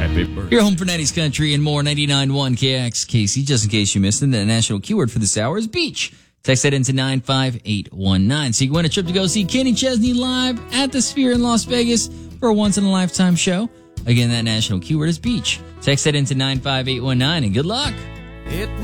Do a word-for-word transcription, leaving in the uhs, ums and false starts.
Happy birthday. Your home for nineties country and more. ninety-nine point one K X K C. Just in case you missed it, the national keyword for this hour is beach. Text that into nine five eight one nine. So you can win a trip to go see Kenny Chesney live at the Sphere in Las Vegas for a once-in-a-lifetime show. Again, that national keyword is beach. Text that into nine five eight one nine and good luck. It